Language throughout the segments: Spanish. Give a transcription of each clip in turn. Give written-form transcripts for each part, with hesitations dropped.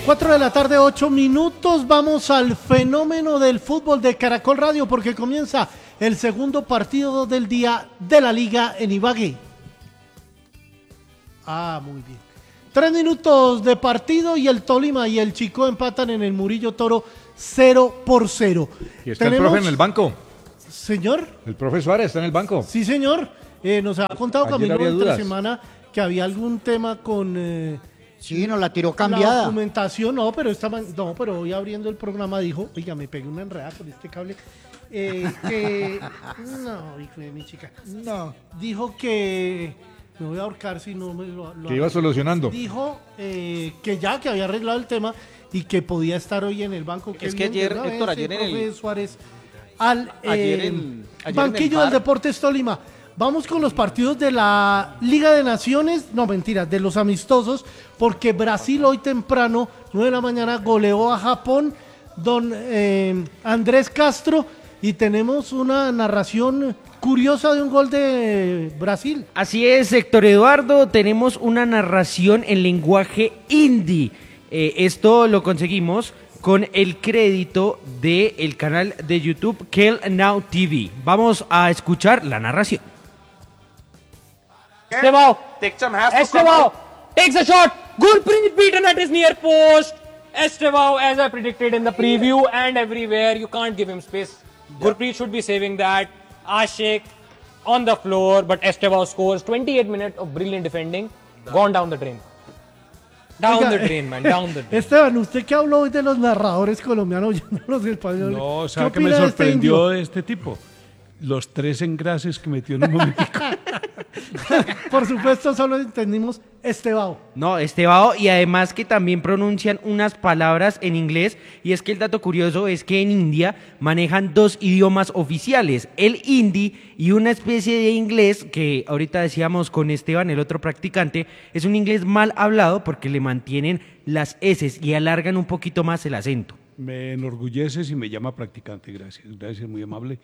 4 de la tarde, 8 minutos. Vamos al fenómeno del fútbol de Caracol Radio porque comienza el segundo partido del día de la Liga en Ibagué. Muy bien. 3 minutos de partido y el Tolima y el Chicó empatan en el Murillo Toro 0-0. ¿Y está el profe en el banco? Señor. ¿El profe Suárez está en el banco? Sí, señor. Nos ha contado Camilo entre semana que había algún tema con... Sí, nos la tiró cambiada. La documentación, pero hoy abriendo el programa dijo, oiga, me pegué una enredada con este cable. No, hijo de mi chica. No. Dijo que me voy a ahorcar si no me lo que iba solucionando. Dijo que había arreglado el tema y que podía estar hoy en el banco. Es que ayer, Héctor, ayer en el... Suárez al banquillo del Deportes Tolima. Vamos con los partidos de la Liga de Naciones, de los amistosos, porque Brasil hoy temprano, 9 de la mañana, goleó a Japón, don Andrés Castro, y tenemos una narración curiosa de un gol de Brasil. Así es, Héctor Eduardo, tenemos una narración en lenguaje hindi. Esto lo conseguimos con el crédito del canal de YouTube Kel Now TV. Vamos a escuchar la narración. Estevao takes a shot. Gurpreet beaten at his near post. Estevao, as I predicted in the preview and everywhere, you can't give him space. Gurpreet should be saving that. Ashik on the floor, but Estevao scores. 28 minutes of brilliant defending. Gone down the drain. Down the drain, man, down the drain. Esteban, usted que habló hoy de los narradores colombianos, yo no los españoles. No, ¿sabe qué me sorprendió de este tipo? Los 3 engrases que metió en un momentico. Por supuesto, solo entendimos Estevao. No, Estevao, y además que también pronuncian unas palabras en inglés, y es que el dato curioso es que en India manejan 2 idiomas oficiales, el hindi y una especie de inglés que ahorita decíamos con Esteban, el otro practicante, es un inglés mal hablado porque le mantienen las eses y alargan un poquito más el acento. Me enorgulleces y me llama practicante, gracias, muy amable.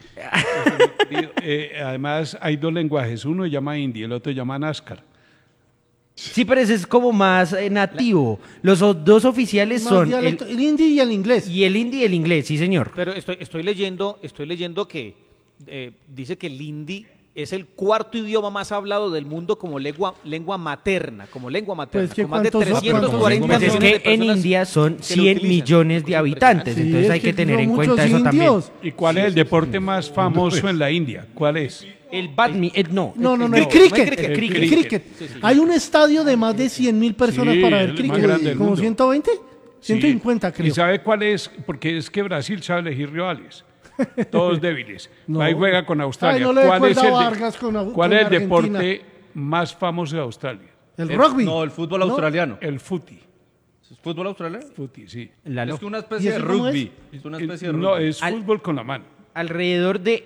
Además, hay 2 lenguajes, uno se llama hindi, el otro se llama NASCAR. Sí, pero ese es como más nativo. Los 2 oficiales son el hindi y el inglés. Y el hindi y el inglés, sí, señor. Pero estoy leyendo que dice que el hindi es el 4º idioma más hablado del mundo como lengua materna, Pues con más de 340 pues millones es que de personas en India son 100 millones de habitantes, Sí, entonces hay que tener en cuenta eso indios. también. ¿Y cuál es el deporte más famoso en la India? ¿Cuál es? El badminton, el cricket. Sí. Hay un estadio de más de 100.000 personas para ver cricket. ¿Como mundo. 120? 150, sí. creo. ¿Y sabe cuál es? Porque es que Brasil sabe elegir rivales. Todos débiles. No. Ahí juega con Australia. No le ¿Cuál es con el Argentina. deporte más famoso de Australia? El rugby. No, el fútbol australiano. El footy. ¿Es fútbol australiano? Footy, sí. Es que una ¿Y especie de eso cómo rugby. Es una especie de rugby. No, es fútbol con la mano. Alrededor de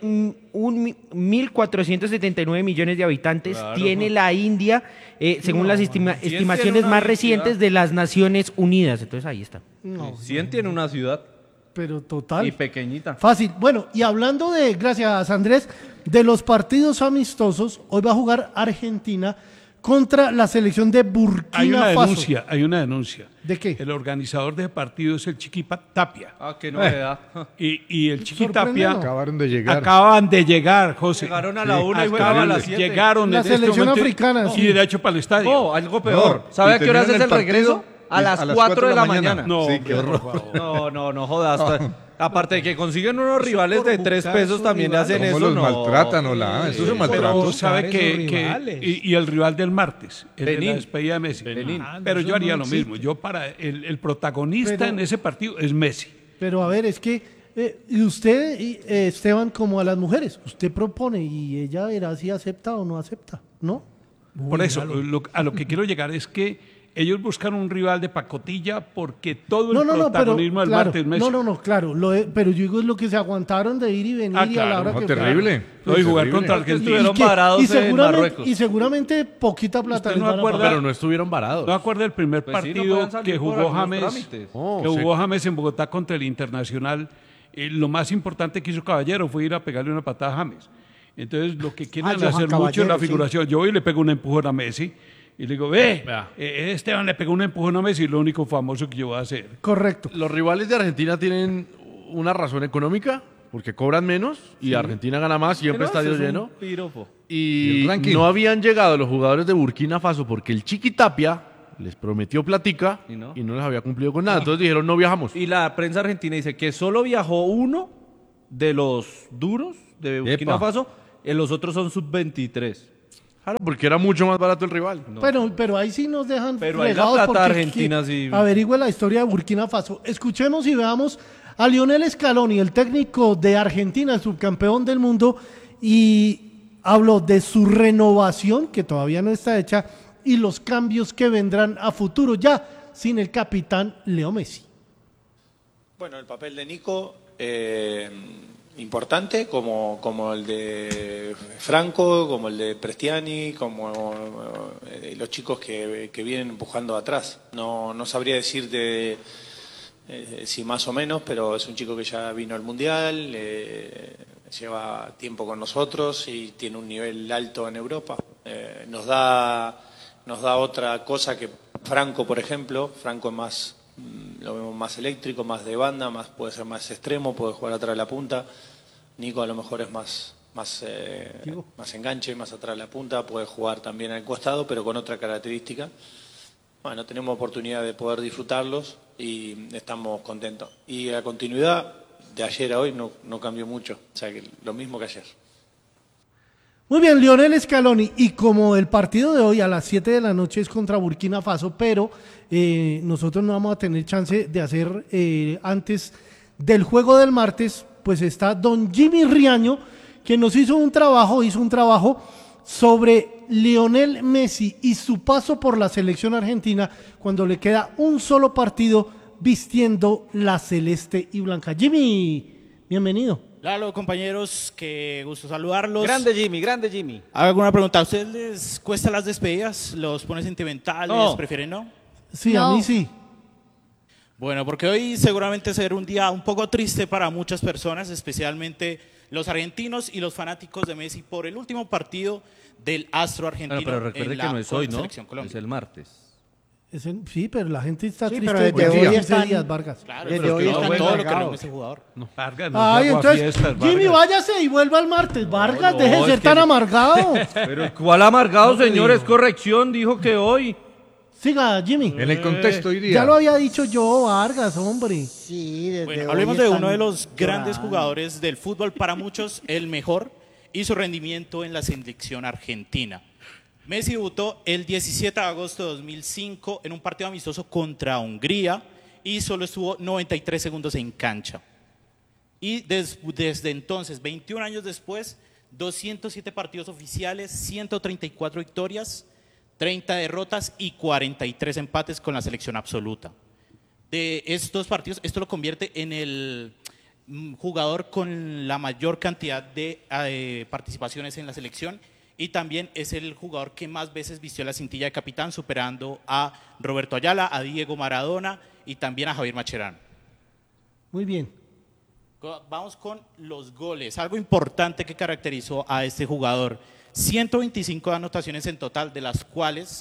1.479 millones de habitantes tiene la India, según las estimaciones más recientes de las Naciones Unidas. Entonces ahí está. ¿100 tiene una ciudad? Pero total. Y pequeñita. Fácil. Bueno, y hablando gracias Andrés, de los partidos amistosos, hoy va a jugar Argentina contra la selección de Burkina Faso. Hay una denuncia. ¿De qué? El organizador de partido es el Chiqui Tapia. Qué novedad. Y el Chiqui Tapia Acaban de llegar. José. Llegaron a la 1 y juegan a las 7. Llegaron La selección africana. Y de hecho para el estadio. No, algo peor. ¿Sabe a qué horas es el regreso? A las 4 de la mañana. No, sí, qué horror. No jodas. Aparte de que consiguen unos rivales de 3 pesos, también le hacen eso. Los maltratan, hola. Eso es un maltrato. Pero sabe que y el rival del martes, el de la despedida de Messi. Pero yo haría lo mismo. Yo para el protagonista en ese partido es Messi. Pero a ver, es que y usted, Esteban, como a las mujeres, usted propone y ella verá si acepta o no acepta, ¿no? Por eso, a lo que quiero llegar es que ellos buscan un rival de pacotilla porque todo el protagonismo del martes es Messi. Claro. Pero yo digo es lo que se aguantaron de ir y venir y a la hora que terrible. Y jugar contra Argentina. Estuvieron varados en Marruecos. Y seguramente poquita plata. Pero no estuvieron varados. ¿No acuerda el primer partido que jugó James? Jugó James en Bogotá contra el Internacional. Lo más importante que hizo Caballero fue ir a pegarle una patada a James. Entonces lo que quieren hacer mucho es la figuración. Sí. Yo hoy le pego un empujón a Messi. Y le digo, Esteban le pegó un empujón a Messi, lo único famoso que yo voy a hacer. Correcto. Los rivales de Argentina tienen una razón económica, porque cobran menos y Argentina gana más, siempre estadio lleno. Y no habían llegado los jugadores de Burkina Faso porque el Chiqui Tapia les prometió platica y no les había cumplido con nada. Entonces dijeron, no viajamos. Y la prensa argentina dice que solo viajó uno de los duros de Burkina Faso, y los otros son sub-23. Claro, porque era mucho más barato el rival. No. Pero ahí sí nos dejan pero ahí la plata argentina sí. Averigüe la historia de Burkina Faso. Escuchemos y veamos a Lionel Scaloni, el técnico de Argentina, el subcampeón del mundo, y habló de su renovación, que todavía no está hecha, y los cambios que vendrán a futuro, ya sin el capitán Leo Messi. Bueno, el papel de Nico, importante, como el de Franco, como el de Prestiani, como los chicos que vienen empujando atrás. No sabría decirte si más o menos, pero es un chico que ya vino al Mundial, lleva tiempo con nosotros y tiene un nivel alto en Europa. Nos da otra cosa que Franco, por ejemplo. Franco es más, lo vemos más eléctrico, más de banda, puede ser más extremo, puede jugar atrás de la punta. Nico a lo mejor es más enganche, más atrás de la punta, puede jugar también al costado, pero con otra característica. Bueno, tenemos oportunidad de poder disfrutarlos y estamos contentos. Y la continuidad de ayer a hoy no cambió mucho, o sea que lo mismo que ayer. Muy bien, Lionel Scaloni, y como el partido de hoy a las 7 de la noche es contra Burkina Faso, pero nosotros no vamos a tener chance de hacer antes del juego del martes, pues está don Jimmy Riaño, que nos hizo un trabajo sobre Lionel Messi y su paso por la selección argentina cuando le queda un solo partido vistiendo la celeste y blanca. Jimmy, bienvenido. Claro, compañeros, qué gusto saludarlos. Grande Jimmy, grande Jimmy. ¿Hago alguna pregunta? ¿A ustedes les cuesta las despedidas? ¿Los pone sentimentales? No. ¿Prefieren no? Sí, no. A mí sí. Bueno, porque hoy seguramente será un día un poco triste para muchas personas, especialmente los argentinos y los fanáticos de Messi por el último partido del astro argentino. Pero recuerde que no es hoy, ¿no? Es el martes. Sí, pero la gente está triste. Pero desde hoy están días, Vargas. Claro, desde hoy están todo lo que no es ese jugador. No, Vargas, ay, entonces, Jimmy, váyase y vuelva el martes. Vargas, deje de ser tan amargado. Pero ¿cuál amargado, señores? Corrección, dijo que hoy. Siga, Jimmy. En el contexto hoy día. Ya lo había dicho yo, Vargas, hombre. Sí, desde bueno, hoy hablemos de uno de los grandes jugadores del fútbol, para muchos el mejor, y su rendimiento en la selección argentina. Messi debutó el 17 de agosto de 2005 en un partido amistoso contra Hungría y solo estuvo 93 segundos en cancha. Y desde entonces, 21 años después, 207 partidos oficiales, 134 victorias, 30 derrotas y 43 empates con la selección absoluta. De estos partidos, esto lo convierte en el jugador con la mayor cantidad de participaciones en la selección, y también es el jugador que más veces vistió la cintilla de capitán, superando a Roberto Ayala, a Diego Maradona y también a Javier Mascherano. Muy bien. Vamos con los goles. Algo importante que caracterizó a este jugador: 125 anotaciones en total, de las cuales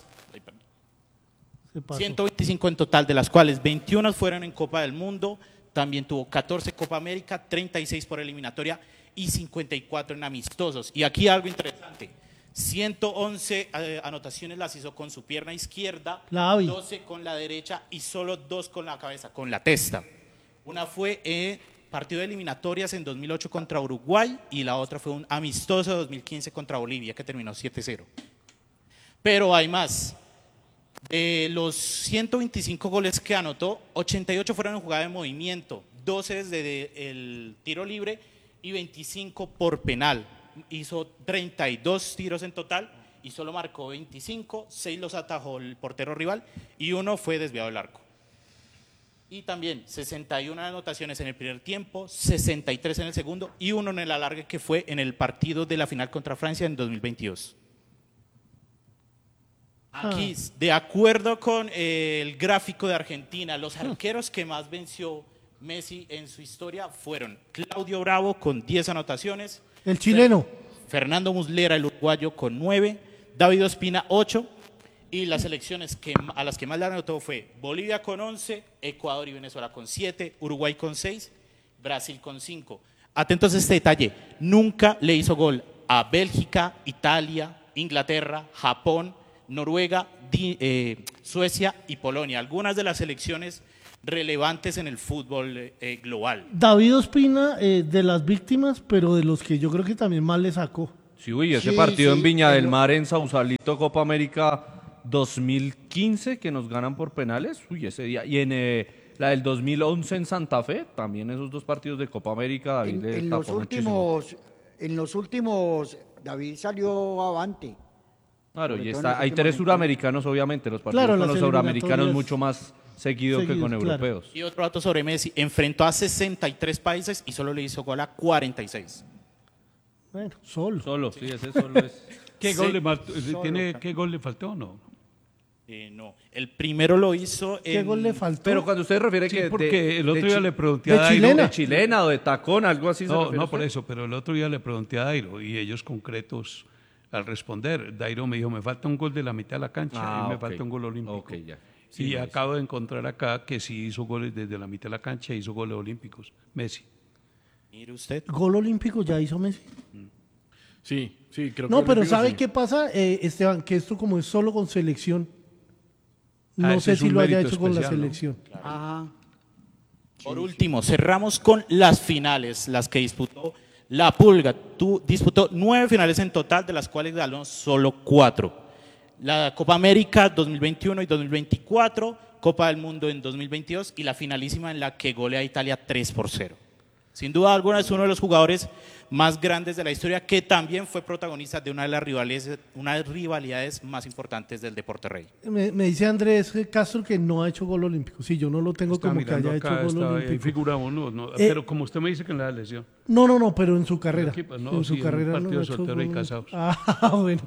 125 en total, de las cuales 21 fueron en Copa del Mundo. También tuvo 14 Copa América, 36 por eliminatoria y 54 en amistosos. Y aquí algo interesante: 111 anotaciones las hizo con su pierna izquierda, 12 con la derecha y solo 2 con la cabeza, con la testa. Una fue partido de eliminatorias en 2008 contra Uruguay y la otra fue un amistoso de 2015 contra Bolivia, que terminó 7-0. Pero hay más. De los 125 goles que anotó, 88 fueron en jugada de movimiento, 12 desde el tiro libre y 25 por penal. Hizo 32 tiros en total y solo marcó 25, 6 los atajó el portero rival y 1 fue desviado del arco. Y también 61 anotaciones en el primer tiempo, 63 en el segundo y 1 en el alargue, que fue en el partido de la final contra Francia en 2022. Aquí, de acuerdo con el gráfico de Argentina, los arqueros que más venció Messi en su historia fueron Claudio Bravo con 10 anotaciones, el chileno, Fernando Muslera, el uruguayo, con 9, David Ospina 8 Y las selecciones a las que más le anotó fue Bolivia con 11, Ecuador y Venezuela con 7, Uruguay con 6, Brasil con 5. Atentos a este detalle, nunca le hizo gol a Bélgica, Italia, Inglaterra, Japón, Noruega, Suecia y Polonia, algunas de las selecciones relevantes en el fútbol global. David Ospina, de las víctimas, pero de los que yo creo que también más le sacó. Sí, uy, ese partido en Viña del Mar, en Sausalito, Copa América 2015, que nos ganan por penales, uy, ese día. Y en la del 2011 en Santa Fe, también esos dos partidos de Copa América, David En los últimos, David salió avante. Claro, y hay tres suramericanos, obviamente, los partidos con los suramericanos mucho más seguido que con europeos. Y otro dato sobre Messi, enfrentó a 63 países y solo le hizo gol a 46. Bueno, solo. Sí, ese solo es. ¿Qué gol le faltó o no? No, el primero lo hizo ¿Qué gol le faltó? Pero cuando usted refiere que porque el otro día le pregunté a Dairo, de chilena o de tacón, algo así. No, por eso, pero el otro día le pregunté a Dairo y ellos concretos al responder. Dairo me dijo, me falta un gol de la mitad de la cancha y me falta un gol olímpico. Okay, ya. Sí, y acabo de encontrar acá que sí hizo goles desde la mitad de la cancha, hizo goles olímpicos, Messi. Mire usted. ¿Gol olímpico ya hizo Messi? Sí, creo que. No, pero ¿sabe qué pasa, Esteban? Que esto como es solo con selección, no sé si lo haya hecho con la selección. ¿No? Claro. Por último, cerramos con las finales, las que disputó la Pulga. Disputó 9 finales en total, de las cuales ganó solo 4. La Copa América 2021 y 2024, Copa del Mundo en 2022 y la finalísima en la que golea a Italia 3-0. Sin duda alguna es uno de los jugadores más grandes de la historia, que también fue protagonista de una de las rivalidades más importantes del deporte rey. Me dice Andrés Castro que no ha hecho gol olímpico. Sí, yo no lo tengo como que haya hecho gol olímpico. Ahí figuramos, pero como usted me dice que en la lesión. No, pero en su carrera. En su carrera no ha hecho soltero y casados. Bueno,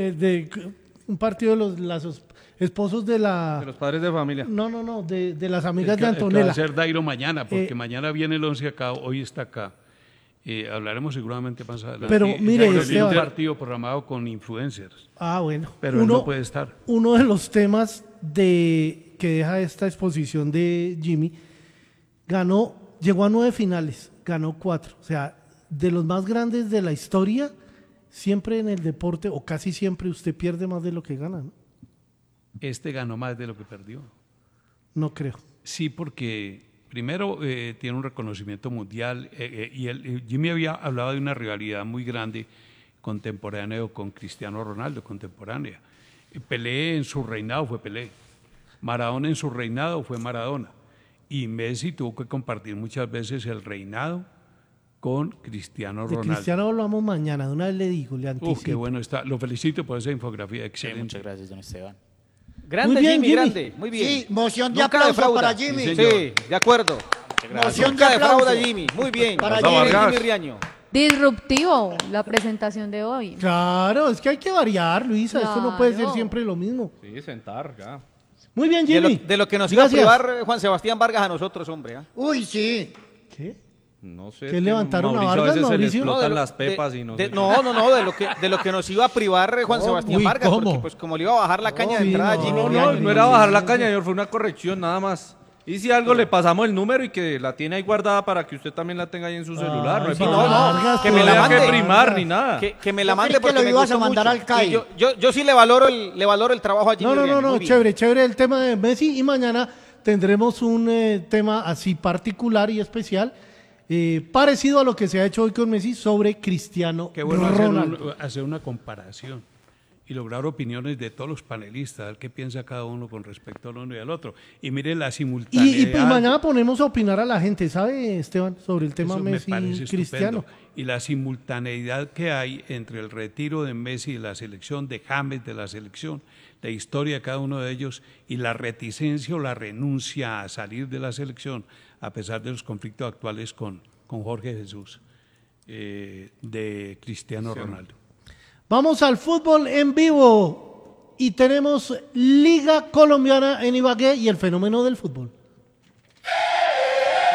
un partido de los esposos de los padres de familia. No, de las amigas de Antonella. Va a ser Dairo mañana, porque mañana viene el 11 acá, hoy está acá. Hablaremos seguramente más adelante. Pero mire, un partido programado con influencers. Bueno. Pero él no puede estar. Uno de los temas que deja esta exposición de Jimmy, llegó a 9 finales, ganó 4. O sea, de los más grandes de la historia, siempre en el deporte, o casi siempre, usted pierde más de lo que gana, ¿no? Este ganó más de lo que perdió. No creo. Sí, porque primero tiene un reconocimiento mundial y Jimmy había hablado de una rivalidad muy grande contemporánea con Cristiano Ronaldo, contemporánea. Pelé en su reinado fue Pelé, Maradona en su reinado fue Maradona y Messi tuvo que compartir muchas veces el reinado con Cristiano Ronaldo. De Cristiano hablamos mañana, de una vez le digo, le anticipo. Qué bueno está, lo felicito por esa infografía, excelente. Muchas gracias, don Esteban. Grande, muy bien, Jimmy, grande, muy bien. Sí, moción de aplauso para Jimmy. Sí, de acuerdo. Moción de aplauso. Jimmy, muy bien. Para Jimmy Riaño. Disruptivo la presentación de hoy. Claro, es que hay que variar, Luisa, esto no puede ser siempre lo mismo. Sí, sentar, ya. Muy bien, Jimmy. De lo que nos iba a privar Juan Sebastián Vargas a nosotros, hombre. Uy, sí. ¿Qué? No sé. ¿Qué levantaron a Vargas, a veces Mauricio? se le explotan las pepas y no sé. De lo que nos iba a privar Juan Sebastián Vargas, ¿cómo? porque pues como le iba a bajar la caña de entrada a Jimmy. No era bajar la caña, señor, fue una corrección nada más. Y si algo le pasamos el número y que la tiene ahí guardada para que usted también la tenga ahí en su celular, no hay problema. Que me la mande. Que primar ni nada. Que me la mande porque lo ibas a mandar al CAI. Yo sí le valoro el trabajo a Jimmy. No, chévere el tema de Messi y mañana tendremos un tema así particular y especial. Parecido a lo que se ha hecho hoy con Messi sobre Cristiano Ronaldo. Hacer una comparación y lograr opiniones de todos los panelistas, a ver qué piensa cada uno con respecto al uno y al otro. Y mire la simultaneidad. Y pues mañana ponemos a opinar a la gente, ¿sabe, Esteban? Sobre el tema Messi y Cristiano. Y la simultaneidad que hay entre el retiro de Messi de la selección, de James de la selección, la historia de cada uno de ellos y la reticencia o la renuncia a salir de la selección a pesar de los conflictos actuales con Jorge Jesús, de Cristiano Ronaldo. Vamos al fútbol en vivo y tenemos Liga Colombiana en Ibagué y el fenómeno del fútbol.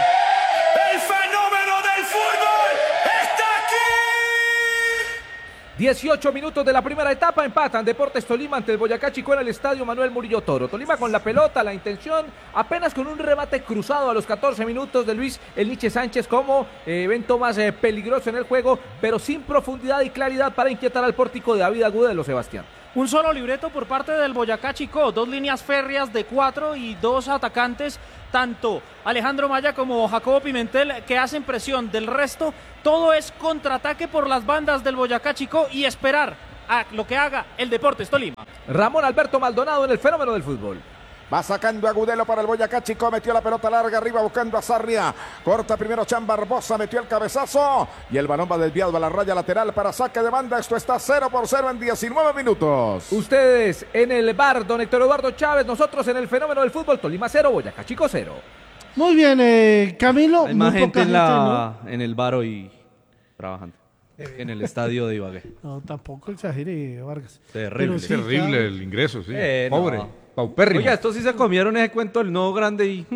¡El fenómeno del fútbol está aquí! 18 minutos de la primera etapa, empatan Deportes Tolima ante el Boyacá Chicó en el estadio Manuel Murillo Toro. Tolima con la pelota, la intención, apenas con un remate cruzado a los 14 minutos de Luis El Niche Sánchez como evento más peligroso en el juego, pero sin profundidad y claridad para inquietar al pórtico de David Agudelo, Sebastián. Un solo libreto por parte del Boyacá Chicó, 2 líneas férreas de 4 y 2 atacantes, tanto Alejandro Maya como Jacobo Pimentel, que hacen presión. Del resto, todo es contraataque por las bandas del Boyacá Chicó y esperar a lo que haga el Deportes Tolima. Ramón Alberto Maldonado en el fenómeno del fútbol. Va sacando Agudelo para el Boyacá Chicó, metió la pelota larga arriba buscando a Sarria, corta primero Chan Barbosa, metió el cabezazo y el balón va desviado a la raya lateral para saque de banda. Esto está 0-0 en 19 minutos. Ustedes en el bar, don Héctor Eduardo Chávez, nosotros en el fenómeno del fútbol, Tolima 0, Boyacá Chicó 0. Muy bien, Camilo. Hay más gente en el bar hoy trabajando. En el estadio de Ibagué. No, tampoco exagere, Vargas. Terrible. Sí, terrible el ingreso, sí. Pobre. No. Paupérrimo. Oiga, estos sí se comieron ese cuento del no grande y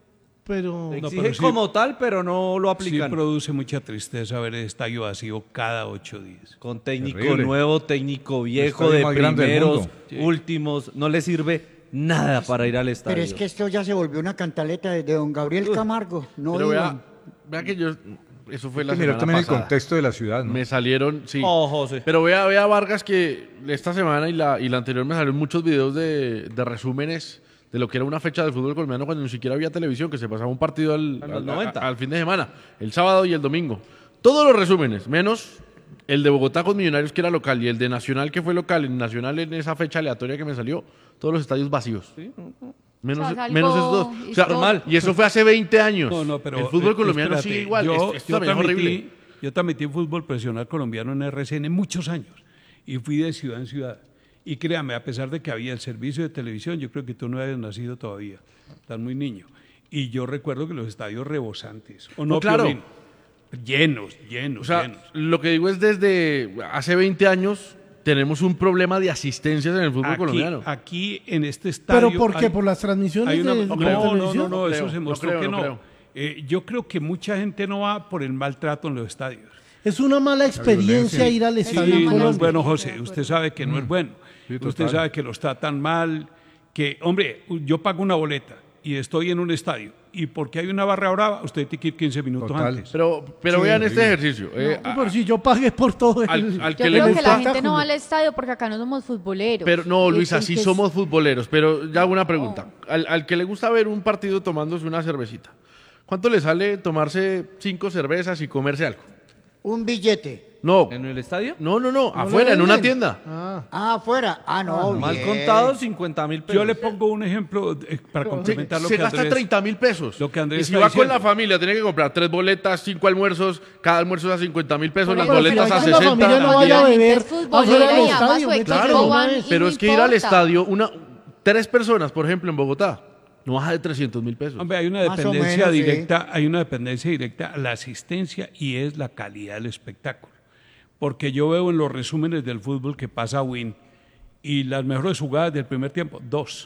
pero exigen como tal, pero no lo aplican. Sí produce mucha tristeza ver el estadio vacío cada 8 días. Con técnico nuevo, técnico viejo, de primeros, últimos, no le sirve nada para ir al estadio. Pero es que esto ya se volvió una cantaleta de don Gabriel Camargo. No pero vea que yo... Eso fue la semana también pasada. El contexto de la ciudad, ¿no? Me salieron, sí. José. Pero vea Vargas que esta semana y la anterior me salieron muchos videos de resúmenes de lo que era una fecha del fútbol colombiano cuando ni siquiera había televisión, que se pasaba un partido al fin de semana, el sábado y el domingo. Todos los resúmenes, menos el de Bogotá con Millonarios que era local y el de Nacional que fue local, en Nacional en esa fecha aleatoria que me salió, todos los estadios vacíos. Sí. Menos esos dos. O sea, normal. Y eso fue hace 20 años. No, pero el fútbol colombiano sigue igual. Esto también es horrible. Yo transmití fútbol profesional colombiano en RCN muchos años y fui de ciudad en ciudad. Y créame, a pesar de que había el servicio de televisión, yo creo que tú no habías nacido todavía. Estás muy niño. Y yo recuerdo que los estadios rebosantes. ¿O no, claro. Piolín? Llenos. O sea, lo que digo es desde hace 20 años... Tenemos un problema de asistencias en el fútbol colombiano. Aquí en este estadio... ¿Pero por qué? ¿Por las transmisiones de televisión? No, eso se mostró que no. Yo creo que mucha gente no va por el maltrato en los estadios. Es una mala experiencia ir al estadio. Sí, no es bueno, José. Usted sabe que no es bueno. Sí, usted sabe que los tratan mal. Que, hombre, yo pago una boleta y estoy en un estadio. Y porque hay una barra brava, usted tiene que ir 15 minutos antes. Pero vean este ejercicio. Por si yo pagué por todo. Yo creo que la gente no va al estadio porque acá no somos futboleros. Pero no, Luisa, sí somos futboleros. Pero ya hago una pregunta. Al que le gusta ver un partido tomándose una cervecita, ¿cuánto le sale tomarse 5 cervezas y comerse algo? Un billete. No. ¿En el estadio? No, afuera, en una tienda. Afuera. No, mal contado, 50.000 pesos. Yo le pongo un ejemplo para complementar lo que Andrés... Se gasta 30.000 pesos. Lo que Andrés y si va con la familia, tiene que comprar 3 boletas, 5 almuerzos, cada almuerzo a 50.000 pesos, las boletas a 60. La familia no vaya a beber afuera del estadio. Claro, pero es que ir al estadio, 3 personas, por ejemplo, en Bogotá, no baja de 300.000 pesos. Hombre, hay una dependencia directa, hay una dependencia directa a la asistencia y es la calidad del espectáculo. Porque yo veo en los resúmenes del fútbol que pasa Win y las mejores jugadas del primer tiempo, 2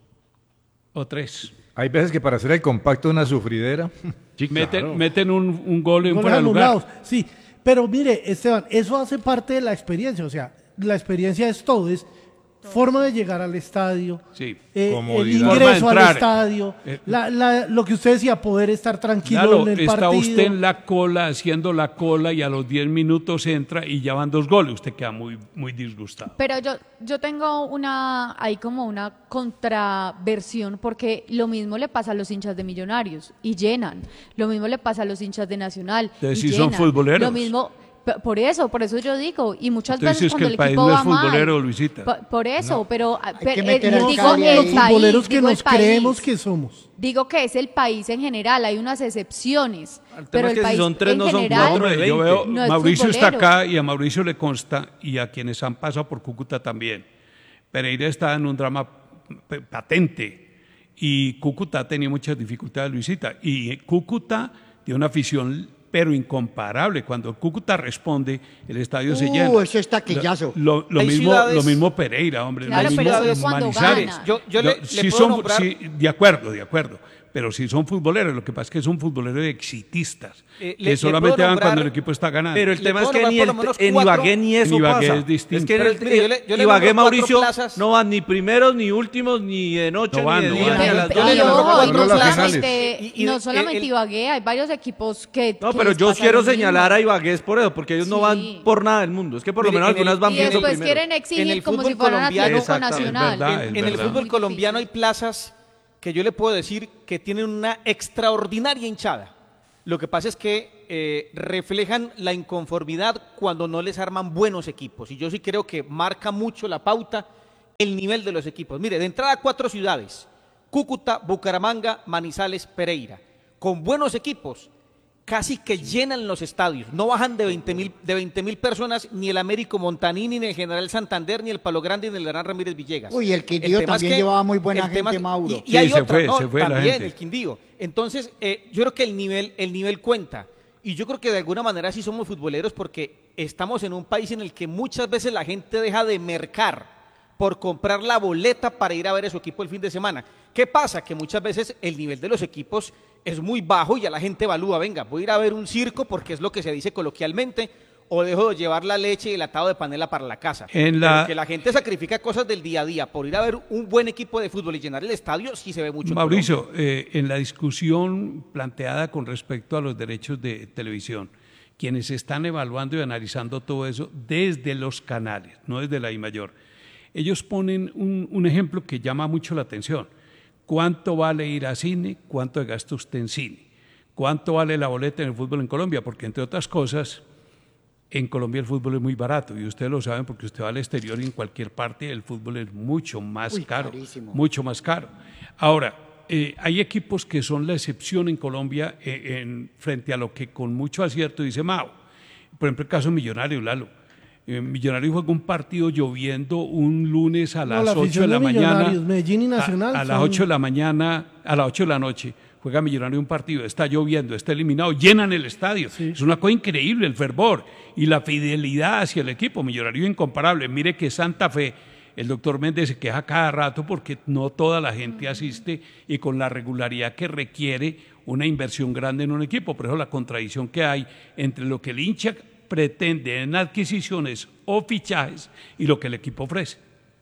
o 3. Hay veces que para hacer el compacto una sufridera. Sí, meten un gol en fuera de lugar. Sí, pero mire, Esteban, eso hace parte de la experiencia. O sea, la experiencia es todo, es forma de llegar al estadio, el ingreso al estadio, lo que usted decía, poder estar tranquilo en el partido. Está usted en la cola, haciendo la cola y a los 10 minutos entra y ya van 2 goles. Usted queda muy, muy disgustado. Pero yo tengo ahí como una contraversión porque lo mismo le pasa a los hinchas de Millonarios y llenan. Lo mismo le pasa a los hinchas de Nacional y si llenan. Son futboleros. Lo mismo... Por eso yo digo, y muchas veces cuando el país equipo no va es futbolero, mal, Luisita. por eso, no. pero digo los futboleros que nos creemos que somos. Digo que es el país en general, hay unas excepciones, pero el que país si son 3 en no son general 4 de 20. Yo veo, no es Mauricio está futbolero. acá y a Mauricio le consta, y a quienes han pasado por Cúcuta también. Pereira está en un drama patente y Cúcuta ha tenido muchas dificultades, Luisita, y Cúcuta tiene una afición pero incomparable. Cuando el Cúcuta responde, el estadio se llena. Eso es taquillazo. Lo mismo Pereira, hombre. Claro, lo pero mismo eso es cuando Manizales. gana. Yo le puedo nombrar... de acuerdo. Pero si son futboleros, lo que pasa es que son futboleros exitistas, que solamente van cuando el equipo está ganando. Pero el tema es que en Ibagué ni eso pasa. Es distinto. Es que en Ibagué, Mauricio, no van ni primeros, ni últimos, ni de noche, ni de día, ni a las 2. No solamente Ibagué, hay varios equipos que... No, pero yo quiero señalar a Ibagué por eso, porque ellos no van por nada del mundo. Es que por lo menos algunas van viendo primero. Y después quieren exigir como si fueran Atlético Nacional. En el fútbol colombiano hay plazas que yo le puedo decir que tienen una extraordinaria hinchada. Lo que pasa es que reflejan la inconformidad cuando no les arman buenos equipos. Y yo sí creo que marca mucho la pauta el nivel de los equipos. Mire, de entrada 4 ciudades: Cúcuta, Bucaramanga, Manizales, Pereira. Con buenos equipos, casi que llenan los estadios. No bajan de 20.000 personas ni el Américo Montanini, ni el General Santander, ni el Palo Grande, ni el Hernán Ramírez Villegas. Uy, el Quindío también llevaba muy buena gente, Mauro. Y hay otra, se fue también la gente. el Quindío. Entonces, yo creo que el nivel cuenta. Y yo creo que de alguna manera sí somos futboleros, porque estamos en un país en el que muchas veces la gente deja de mercar por comprar la boleta para ir a ver a su equipo el fin de semana. ¿Qué pasa? Que muchas veces el nivel de los equipos es muy bajo y ya la gente evalúa, venga, voy a ir a ver un circo porque es lo que se dice coloquialmente, o dejo de llevar la leche y el atado de panela para la casa. Pero que la gente sacrifica cosas del día a día por ir a ver un buen equipo de fútbol y llenar el estadio, sí se ve mucho. Mauricio, en la discusión planteada con respecto a los derechos de televisión, quienes están evaluando y analizando todo eso desde los canales, no desde la I-Mayor, ellos ponen un ejemplo que llama mucho la atención. ¿Cuánto vale ir a cine? ¿Cuánto gasta usted en cine? ¿Cuánto vale la boleta en el fútbol en Colombia? Porque, entre otras cosas, en Colombia el fútbol es muy barato, y ustedes lo saben porque usted va al exterior y en cualquier parte el fútbol es mucho más caro. Carísimo. Mucho más caro. Ahora, hay equipos que son la excepción en Colombia frente a lo que con mucho acierto dice Mao. Por ejemplo, el caso Millonario, Lalo. Millonario juega un partido lloviendo un lunes a las 8 de la mañana. Medellín y Nacional. A las 8 de la mañana, a las 8 de la noche, juega Millonario un partido, está lloviendo, está eliminado, llenan el estadio. Sí. Es una cosa increíble el fervor y la fidelidad hacia el equipo. Millonario incomparable. Mire que Santa Fe, el doctor Méndez se queja cada rato porque no toda la gente asiste y con la regularidad que requiere una inversión grande en un equipo. Por eso la contradicción que hay entre lo que el hincha pretende en adquisiciones o fichajes y lo que el equipo ofrece.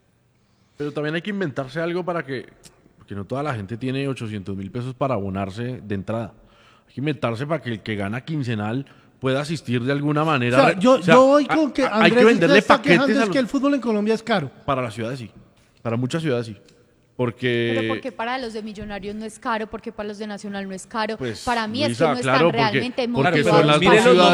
Pero también hay que inventarse algo porque no toda la gente tiene 800.000 pesos para abonarse de entrada. Hay que inventarse para que el que gana quincenal pueda asistir de alguna manera. Yo voy con que Andrés hay que venderle paquetes es que el fútbol en Colombia es caro. Para las ciudades sí, para muchas ciudades sí. Pero porque para los de Millonarios no es caro, porque para los de Nacional no es caro. Pues, para mí Luisa, es que no claro, están realmente porque son las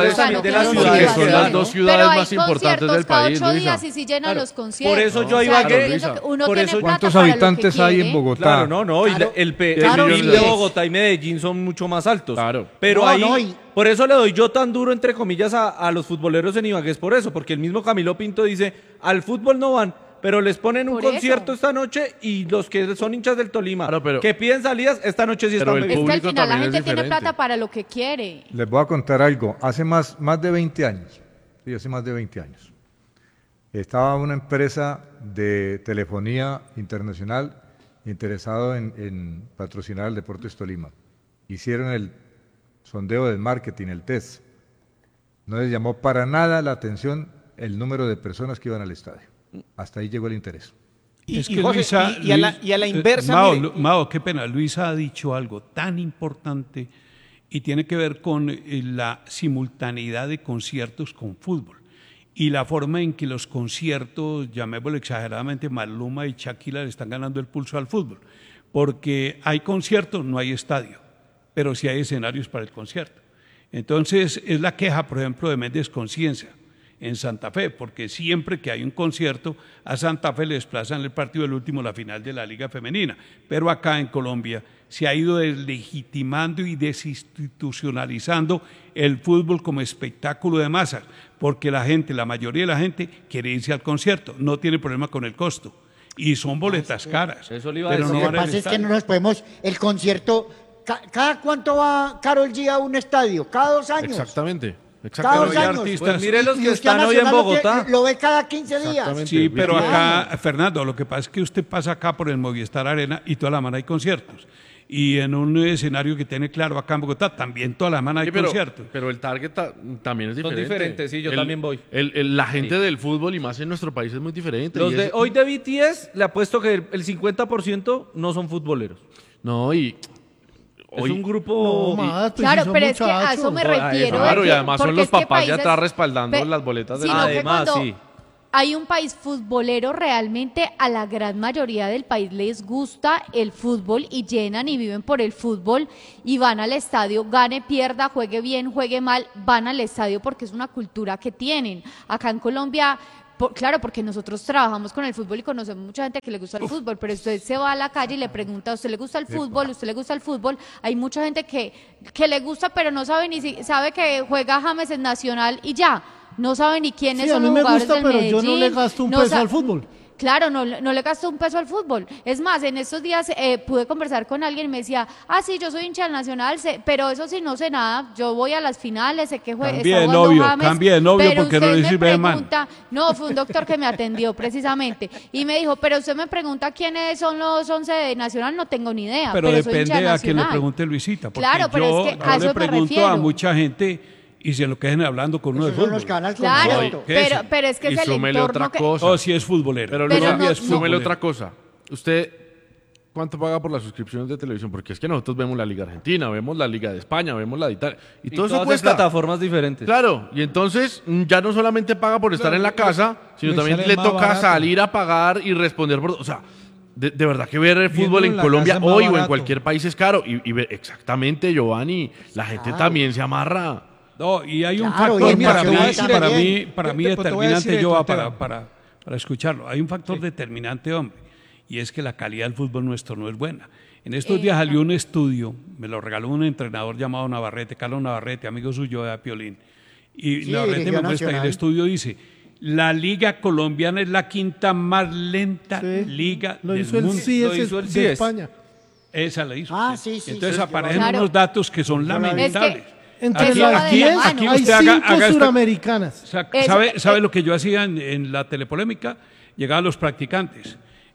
dos ciudades más importantes del país. Cada 8 días y si llenan los conciertos. Por eso yo a Ibagué. ¿Cuántos habitantes hay en Bogotá? Claro, no. El PIB de Bogotá y Medellín son mucho más altos. Claro. Pero por eso le doy yo tan duro, entre comillas, a los futboleros en Ibagué, por eso, porque el mismo Camilo Pinto dice, al fútbol no van, pero les ponen un concierto esta noche y los que son hinchas del Tolima, que piden salidas, esta noche sí están bebiendo. Es que al final la gente tiene plata para lo que quiere. Les voy a contar algo. Hace más de 20 años, sí, hace más de 20 años, estaba una empresa de telefonía internacional interesado en patrocinar el Deportes Tolima. Hicieron el sondeo del marketing, el test. No les llamó para nada la atención el número de personas que iban al estadio. Hasta ahí llegó el interés. Y a la inversa. Mao, qué pena. Luisa ha dicho algo tan importante y tiene que ver con la simultaneidad de conciertos con fútbol y la forma en que los conciertos, llamémoslo exageradamente, Maluma y Shakira le están ganando el pulso al fútbol. Porque hay conciertos, no hay estadio, pero sí hay escenarios para el concierto. Entonces, es la queja, por ejemplo, de Méndez Conciencia en Santa Fe, porque siempre que hay un concierto, a Santa Fe le desplazan el partido del último, la final de la Liga Femenina. Pero acá en Colombia se ha ido deslegitimando y desinstitucionalizando el fútbol como espectáculo de masas, porque la mayoría de la gente quiere irse al concierto, no tiene problema con el costo. Y son boletas caras. Eso le iba a decir. Lo que pasa es que no nos podemos, el concierto ¿Cada cuánto va Karol G a un estadio? ¿Cada 2 años? Exactamente. Cada 2 años. Pues mire los Y que usted están hoy en Nacional Bogotá. lo ve cada 15 días. Sí, pero acá, Fernando, lo que pasa es que usted pasa acá por el Movistar Arena y toda la semana hay conciertos. Y en un escenario que tiene claro acá en Bogotá, también toda la semana hay Sí, conciertos. pero el target también es Son diferente. diferentes, sí, yo también voy. La gente del fútbol y más en nuestro país es muy diferente. Los y de es- hoy de BTS, le apuesto que el 50% no son futboleros. No, y... Es un grupo... Claro, pero es que a eso me refiero. Claro, de y que- además son porque los es que papás de países- atrás respaldando Ve- las boletas de sino que cuando sí. hay un país futbolero, realmente a la gran mayoría del país les gusta el fútbol y llenan y viven por el fútbol y van al estadio, gane, pierda, juegue bien, juegue mal, van al estadio porque es una cultura que tienen. Acá en Colombia... Claro, porque nosotros trabajamos con el fútbol y conocemos mucha gente que le gusta el fútbol, pero usted se va a la calle y le pregunta, ¿a usted le gusta el fútbol? ¿Usted le gusta el fútbol? Hay mucha gente que le gusta, pero no sabe ni si sabe que juega James en Nacional y ya. No sabe ni quiénes Sí, a son mí los me jugadores gusta, del pero Medellín. yo no le gasto un no peso sa- al fútbol. Claro, no le gasto un peso al fútbol. Es más, en estos días pude conversar con alguien y me decía, sí, yo soy hincha del Nacional, pero eso sí no sé nada, yo voy a las finales, sé que está Cambie de jugando novio, James, cambie de novio pero porque no usted le me sirve de man. pregunta, no, fue un doctor que me atendió precisamente, y me dijo, pero usted me pregunta quiénes son los 11 de Nacional, no tengo ni idea, Pero soy depende hincha de a quien le Nacional. pregunte Luisita. Porque Claro, pero yo, es que a yo eso le me pregunto refiero. a mucha gente y se lo quedan hablando con uno de Esos son fútbol. los que van al Claro, concierto. pero es que y es el súmele entorno otra que... cosa. Oh, sí es futbolero. Pero Pero Luisa, no- súmele futbolero. otra cosa. Usted, ¿cuánto paga por las suscripciones de televisión? Porque es que nosotros vemos la Liga Argentina, vemos la Liga de España, vemos la de Italia. Y todo eso todas en cuesta. plataformas diferentes. Claro, y entonces ya no solamente paga por estar en la casa, sino le también sale le más toca barato. salir a pagar y responder por... O sea, de verdad que ver el Viéndolo fútbol en en la Colombia casa es más hoy o en barato. cualquier país es caro. Y exactamente, Giovanni, la gente también se amarra. No, y hay un Claro, y factor en para Nacional mí, también. para mí Te voy a decir determinante, esto, yo Esteban. para escucharlo. Hay un factor determinante, hombre, y es que la calidad del fútbol nuestro no es buena. En estos días salió un estudio, me lo regaló un entrenador llamado Navarrete, Carlos Navarrete, amigo suyo de Piolín. Y Sí, Navarrete dirigió me muestra, y el Nacional. estudio dice, la liga colombiana es la quinta más lenta Sí, liga Lo del hizo el mundo. CIES Lo hizo el de CIES. España. Esa la hizo. Ah, sí, sí, Entonces sí, aparecen Claro. unos datos que son lamentables. Entre Aquí- las aquí- 10 aquí hay usted 5 haga esta- suramericanas. ¿Sabe lo que yo hacía en la telepolémica? Llegaban los practicantes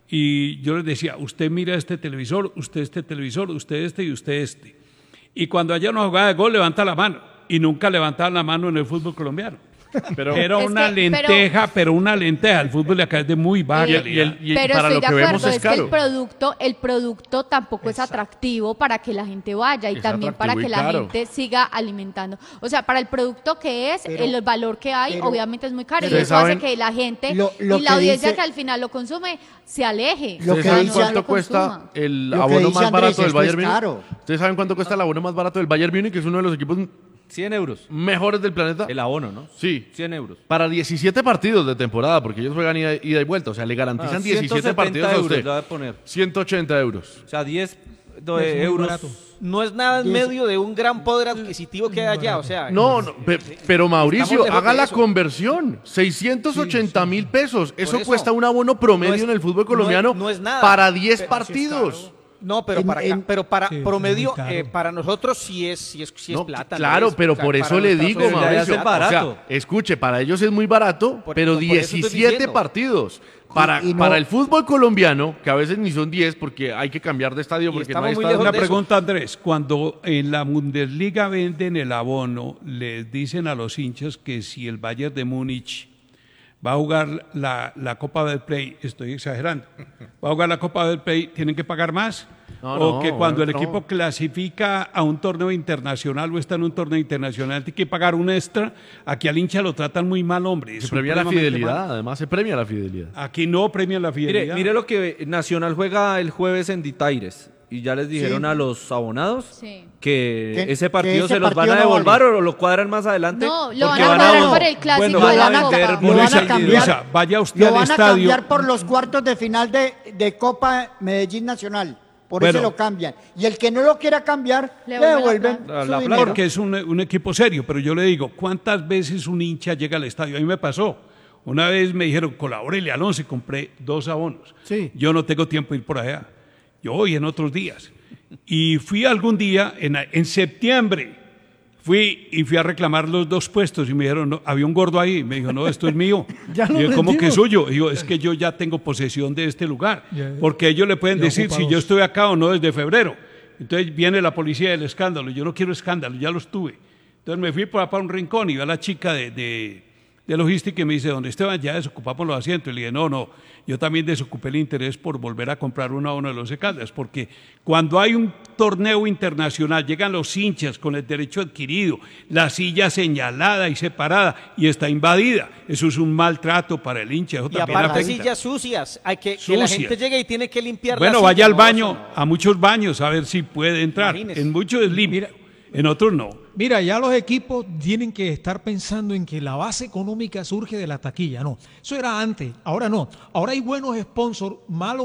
y yo les decía, usted mira este televisor, usted este televisor, usted este y usted este. Y cuando haya una jugada de gol, levanta la mano. Y nunca levantaban la mano en el fútbol colombiano. Pero era Es una que- lenteja, pero una lenteja. El fútbol de acá es de muy baja calidad. Pero para estoy lo de que vemos acuerdo, es es que caro. el producto tampoco es atractivo para que la gente vaya y Es también para atractivo que y la caro. gente siga alimentando. O sea, para el producto que es, Pero- el valor que hay, pero- obviamente es muy caro y Ustedes eso hace saben- que la gente Lo y la que audiencia dice- que al final lo consume se aleje. Lo ¿Ustedes que saben dice- cuánto lo cuesta consuma. el Lo que abono dice más Andrés, barato del esto Bayern es Múnich? caro. ¿Ustedes saben cuánto cuesta el abono más barato del Bayern Múnich, que es uno de los equipos 100 euros. mejores del planeta? El abono, ¿no? Sí. 100 euros. Para 17 partidos de temporada, porque ellos juegan ida y vuelta. O sea, le garantizan 17 170 partidos a euros usted. le voy a poner. 180 euros. O sea, 10 muy euros. barato. No es nada en medio de un gran poder adquisitivo que hay allá, o sea... No, pero Mauricio, Estamos lejos haga de la eso. conversión. 680.000 pesos. Eso eso. cuesta un abono promedio No es- en el fútbol colombiano no es nada. para 10 Pero- partidos. No, pero para Sí, promedio, es muy caro. para nosotros sí es No, plata. claro, Andrés. pero O sea, por para eso le nuestra digo, sociedad ya Mauricio. es barato. O sea, escuche, para ellos es muy barato, Por- pero por eso estoy 17 diciendo. partidos. Para, Y no- para el fútbol colombiano, que a veces ni son 10 porque hay que cambiar de estadio porque no estamos hay muy estadio. lejos Una de eso. pregunta, Andrés. Cuando en la Bundesliga venden el abono, les dicen a los hinchas que si el Bayern de Múnich va a jugar la Copa del Play, estoy exagerando, va a jugar la Copa del Play, ¿tienen que pagar más? No, o no, que cuando el no. equipo clasifica a un torneo internacional o está en un torneo internacional, tiene que pagar un extra. Aquí al hincha lo tratan muy mal, hombre. Se premia la fidelidad, además se premia la fidelidad. Aquí no premian la fidelidad. Mire lo que Nacional juega el jueves en Ditaires. Y ya les dijeron Sí. a los abonados Sí. que Que- ese partido que ese se los van a partido no devolver vale. o lo cuadran más adelante. No, lo porque van a cuadrar a- por el clásico bueno, de van la a Copa. vender Lo van a boletas. cambiar. Luisa, vaya usted Lo al van a estadio. cambiar por los cuartos de final de Copa Medellín Nacional. Por Bueno. eso lo cambian. Y el que no lo quiera cambiar, Le le devuelven devuelven la su plata. dinero. Porque es un equipo serio, pero yo le digo, ¿cuántas veces un hincha llega al estadio? A mí me pasó. Una vez me dijeron, colabórele al 11, compré 2 abonos. Sí. Yo no tengo tiempo de ir por allá. Yo voy en otros días. Y fui algún día, en septiembre, fui a reclamar los 2 puestos y me dijeron, no, había un gordo ahí. Me dijo, no, esto es mío. Y yo, ¿cómo que es suyo? Y yo, es que yo ya tengo posesión de este lugar. Porque ellos le pueden decir si yo estoy acá o no desde febrero. Entonces viene la policía del escándalo. Yo no quiero escándalo, ya los tuve. Entonces me fui para un rincón y vi a la chica de logística y me dice, don Esteban, ya desocupamos los asientos. Y le dije, no, yo también desocupé el interés por volver a comprar uno a uno de los Caldas, porque cuando hay un torneo internacional, llegan los hinchas con el derecho adquirido, la silla señalada y separada y está invadida. Eso es un maltrato para el hincha. Eso y aparte sillas sucias, hay que la gente llegue y tiene que limpiar la silla. Bueno, vaya al baño, a muchos baños, a ver si puede entrar. Imagínese. En muchos es limpio, en otros no. Mira, ya los equipos tienen que estar pensando en que la base económica surge de la taquilla. No, eso era antes, ahora no. Ahora hay buenos sponsors, malos